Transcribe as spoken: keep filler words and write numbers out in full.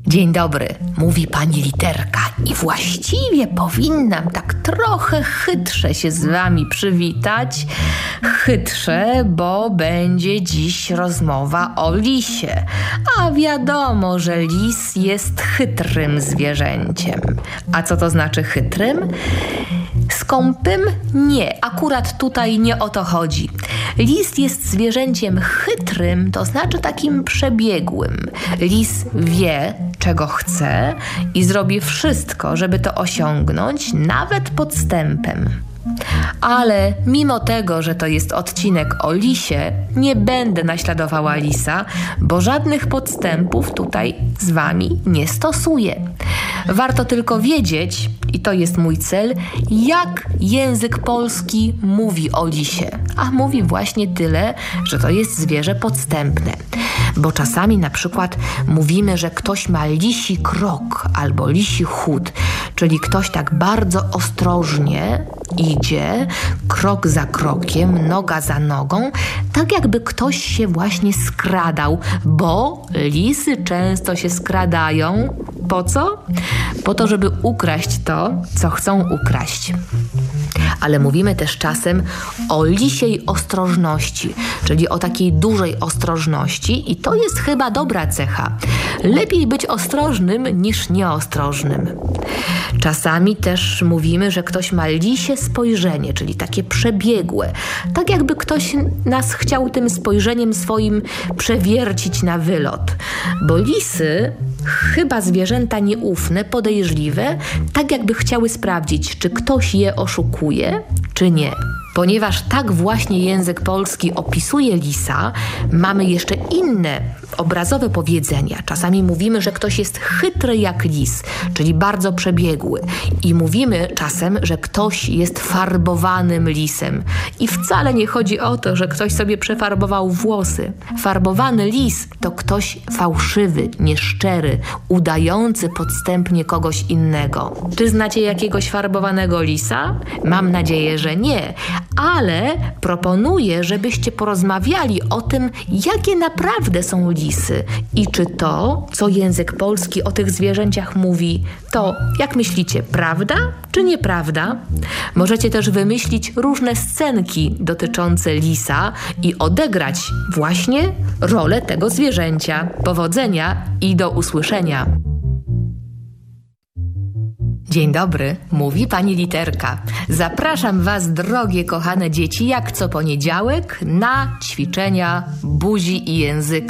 Dzień dobry, mówi pani Literka i właściwie powinnam tak trochę chytrze się z wami przywitać. Chytrze, bo będzie dziś rozmowa o lisie. A wiadomo, że lis jest chytrym zwierzęciem. A co to znaczy chytrym? Skąpym? Nie, akurat tutaj nie o to chodzi. Lis jest zwierzęciem chytrym, to znaczy takim przebiegłym. Lis wie, czego chce i zrobi wszystko, żeby to osiągnąć, nawet podstępem. Ale mimo tego, że to jest odcinek o lisie, nie będę naśladowała lisa, bo żadnych podstępów tutaj z wami nie stosuję. Warto tylko wiedzieć, i to jest mój cel, jak język polski mówi o lisie. A mówi właśnie tyle, że to jest zwierzę podstępne. Bo czasami na przykład mówimy, że ktoś ma lisi krok albo lisi chód, czyli ktoś tak bardzo ostrożnie idzie, krok za krokiem, noga za nogą, tak jakby ktoś się właśnie skradał, bo lisy często się skradają. Po co? Po to, żeby ukraść to, co chcą ukraść. Ale mówimy też czasem o lisiej ostrożności, czyli o takiej dużej ostrożności i to jest chyba dobra cecha. Lepiej być ostrożnym niż nieostrożnym. Czasami też mówimy, że ktoś ma lisie spojrzenie, czyli takie przebiegłe. Tak jakby ktoś nas chciał tym spojrzeniem swoim przewiercić na wylot. Bo lisy, chyba zwierzęta nieufne, podejrzliwe, tak jakby chciały sprawdzić, czy ktoś je oszukuje, czy nie. Ponieważ tak właśnie język polski opisuje lisa, mamy jeszcze inne obrazowe powiedzenia. Czasami mówimy, że ktoś jest chytry jak lis, czyli bardzo przebiegły. I mówimy czasem, że ktoś jest farbowanym lisem. I wcale nie chodzi o to, że ktoś sobie przefarbował włosy. Farbowany lis to ktoś fałszywy, nieszczery, udający podstępnie kogoś innego. Czy znacie jakiegoś farbowanego lisa? Mam nadzieję, że nie. Ale proponuję, żebyście porozmawiali o tym, jakie naprawdę są lisy i czy to, co język polski o tych zwierzęciach mówi, to, jak myślicie, prawda czy nieprawda? Możecie też wymyślić różne scenki dotyczące lisa i odegrać właśnie rolę tego zwierzęcia. Powodzenia i do usłyszenia. Dzień dobry, mówi pani Literka. Zapraszam was, drogie, kochane dzieci, jak co poniedziałek na ćwiczenia buzi i języka.